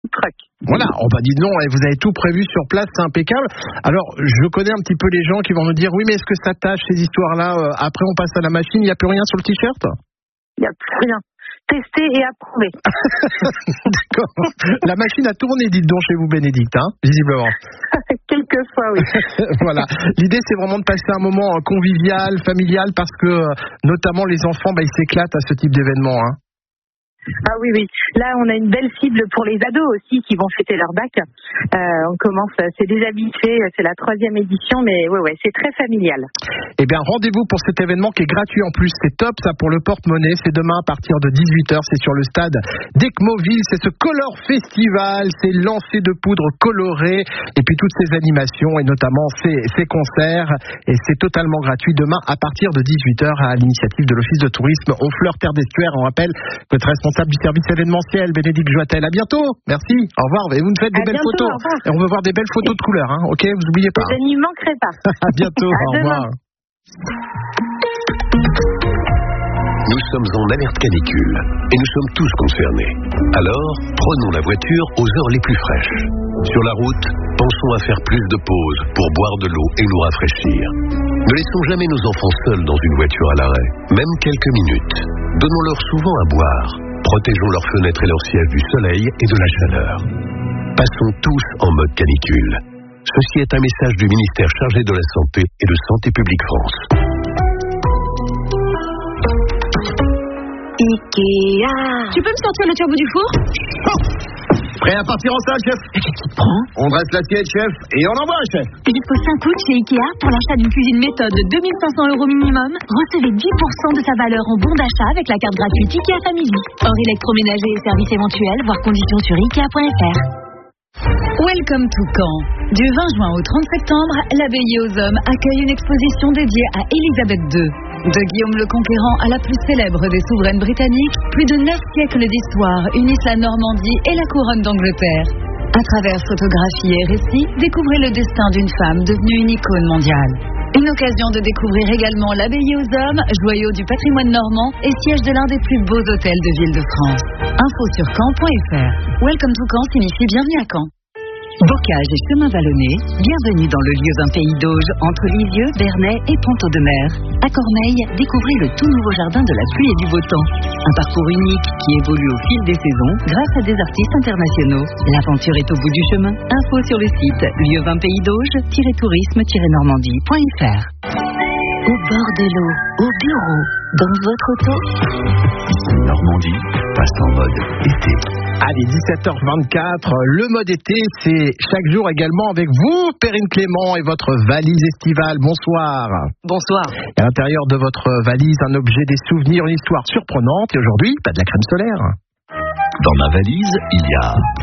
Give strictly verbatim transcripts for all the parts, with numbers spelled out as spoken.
truck. Voilà, on va dire non, vous avez tout prévu sur place, c'est impeccable. Alors, je connais un petit peu les gens qui vont me dire, oui, mais est-ce que ça tâche ces histoires-là, euh, après on passe à la machine, il n'y a plus rien sur le t-shirt? Il n'y a plus rien. Testé et approuvé. D'accord. La machine a tourné, dites donc, chez vous, Bénédicte, hein, visiblement. Quelquefois, oui. Voilà. L'idée, c'est vraiment de passer un moment convivial, familial, parce que, euh, notamment, les enfants, bah, ils s'éclatent à ce type d'événement, hein. Ah oui, oui. Là, on a une belle cible pour les ados aussi qui vont fêter leur bac. Euh, on commence, c'est déjà vite fait, c'est la troisième édition, mais ouais, ouais, c'est très familial. Eh bien, rendez-vous pour cet événement qui est gratuit en plus. C'est top, ça, pour le porte-monnaie. C'est demain à partir de dix-huit heures. C'est sur le stade d'Ecmoville. C'est ce Color Festival. C'est lancer de poudre colorée. Et puis toutes ces animations et notamment ces, ces concerts. Et c'est totalement gratuit demain à partir de dix-huit heures à l'initiative de l'Office de tourisme Honfleur Terre d'Estuaire. On rappelle votre responsable du service événementiel, Bénédicte Joitel. À bientôt. Merci. Au revoir. Et vous nous faites des à belles bientôt, photos. Et on veut voir des belles photos de couleurs. Hein. Ok, vous n'oubliez pas. Je n'y manquerai pas. À bientôt. À au revoir. Nous sommes en alerte canicule et nous sommes tous concernés. Alors, prenons la voiture aux heures les plus fraîches. Sur la route, pensons à faire plus de pauses pour boire de l'eau et nous rafraîchir. Ne laissons jamais nos enfants seuls dans une voiture à l'arrêt, même quelques minutes. Donnons-leur souvent à boire. Protégeons leurs fenêtres et leurs sièges du soleil et de la chaleur. Passons tous en mode canicule. Ceci est un message du ministère chargé de la Santé et de Santé publique France. Ikea. Tu peux me sortir le turbo du four? Oh, prêt à partir en salle, chef? Qu'est-ce qui te prend? On dresse l'assiette, chef, et on envoie, chef. Jusqu'au cinq août chez Ikea, pour l'achat d'une cuisine méthode de deux mille cinq cents euros minimum, recevez dix pour cent de sa valeur en bon d'achat avec la carte gratuite Ikea Family. Hors électroménager et services éventuels, voire conditions sur ikea point f r. Welcome to Caen. Du vingt juin au trente septembre, l'Abbaye aux Hommes accueille une exposition dédiée à Élisabeth deux. De Guillaume le Conquérant à la plus célèbre des souveraines britanniques, plus de neuf siècles d'histoire unissent la Normandie et la couronne d'Angleterre. À travers photographies et récits, découvrez le destin d'une femme devenue une icône mondiale. Une occasion de découvrir également l'Abbaye aux Hommes, joyau du patrimoine normand et siège de l'un des plus beaux hôtels de ville de France. Info sur caen point f r. Welcome to Caen signifie bienvenue à Caen. Bocage et chemin vallonné, bienvenue dans le Lieuvin Pays d'Auge, entre Lisieux, Bernay et Ponto-de-Mer. À Cormeilles, découvrez le tout nouveau jardin de la pluie et du beau temps. Un parcours unique qui évolue au fil des saisons grâce à des artistes internationaux. L'aventure est au bout du chemin. Info sur le site lieuvin pays d'auge-tourisme normandie point f r. Au bord de l'eau, au bureau, dans votre auto. Normandie passe en mode été. Allez, dix-sept heures vingt-quatre, le mode été, c'est chaque jour également avec vous, Perrine Clément, et votre valise estivale. Bonsoir. Bonsoir. À l'intérieur de votre valise, un objet, des souvenirs, une histoire surprenante. Et aujourd'hui, pas de la crème solaire. Dans ma valise, il y a...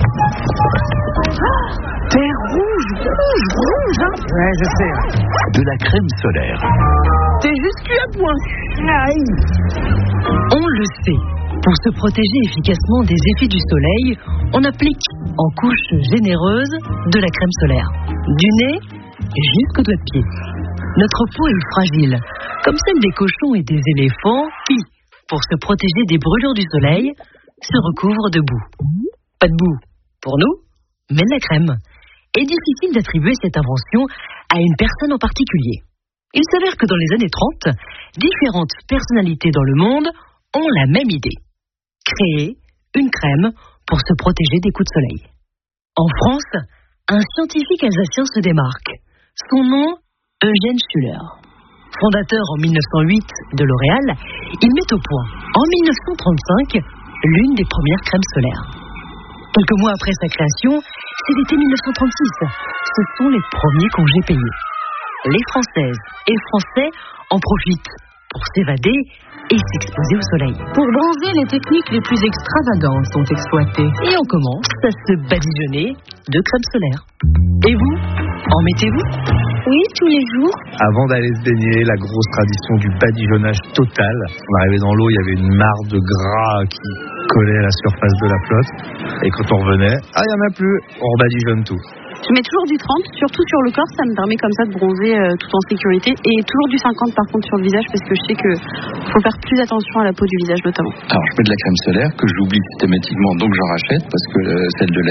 Ah, t'es rouge, rouge, rouge, hein? Ouais, je sais. De la crème solaire. T'es juste plus à point. Aïe. On le sait. Pour se protéger efficacement des effets du soleil, on applique en couche généreuse de la crème solaire. Du nez jusqu'au doigt de pied. Notre peau est fragile, comme celle des cochons et des éléphants qui, pour se protéger des brûlures du soleil, se recouvrent de boue. Pas de boue pour nous, mais de la crème. Et difficile d'attribuer cette invention à une personne en particulier. Il s'avère que dans les années trente, différentes personnalités dans le monde ont la même idée. Créer une crème pour se protéger des coups de soleil. En France, un scientifique alsacien se démarque. Son nom, Eugène Schuller. Fondateur en mille neuf cent huit de L'Oréal, il met au point, en mille neuf cent trente-cinq, l'une des premières crèmes solaires. Quelques mois après sa création, c'est l'été mille neuf cent trente-six. Ce sont les premiers congés payés. Les Françaises et Français en profitent pour s'évader et s'exposer au soleil. Pour bronzer, les techniques les plus extravagantes sont exploitées. Et on commence à se badigeonner de crème solaire. Et vous, en mettez-vous? Oui, tous les jours. Avant d'aller se baigner, la grosse tradition du badigeonnage total. On arrivait dans l'eau, il y avait une mare de gras qui collait à la surface de la flotte. Et quand on revenait, ah, il n'y en a plus, on rebadigeonne tout. Je mets toujours du trente, surtout sur le corps, ça me permet comme ça de bronzer euh, tout en sécurité. Et toujours du cinquante par contre sur le visage, parce que je sais qu'il faut faire plus attention à la peau du visage notamment. Alors je mets de la crème solaire que j'oublie systématiquement, donc j'en rachète, parce que euh, celle de l'année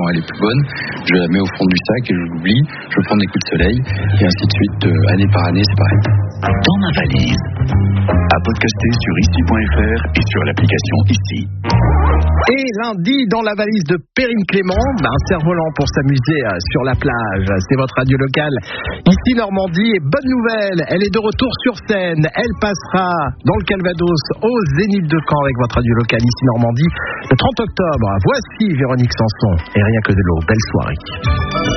elle est plus bonne, je la mets au fond du sac et je l'oublie, je prends des coups de soleil et ainsi de suite, euh, année par année, c'est pareil. Dans ma valise, à podcaster sur ici point f r et sur l'application Ici. Et lundi, dans la valise de Perrine Clément, bah, un cerf-volant pour s'amuser euh, sur la plage. C'est votre radio locale. Ici Normandie, et bonne nouvelle, elle est de retour sur scène. Elle passera dans le Calvados au Zénith de Caen avec votre radio locale Ici Normandie le trente octobre. Voici Véronique Sanson et Rien que de l'eau. Belle soirée.